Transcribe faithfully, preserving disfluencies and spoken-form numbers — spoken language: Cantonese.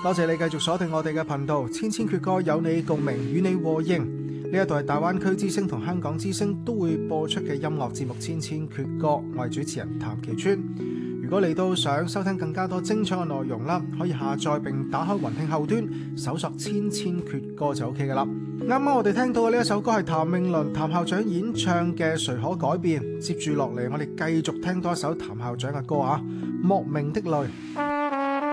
多謝你繼續鎖定我哋嘅頻道，千千闕歌有你共鳴，與你和應。呢一度係大灣區之聲同香港之聲都會播出嘅音樂節目《千千闕歌》，我係主持人譚其川。如果你都想收聽更加多精彩嘅內容啦，可以下載並打開雲聽後端，搜索千千闕歌就 OK 噶啦。啱啱我哋聽到嘅呢一首歌係譚詠麟譚校長演唱嘅《誰可改變》，接住落嚟我哋繼續聽多一首譚校長嘅歌啊，《莫名的淚》。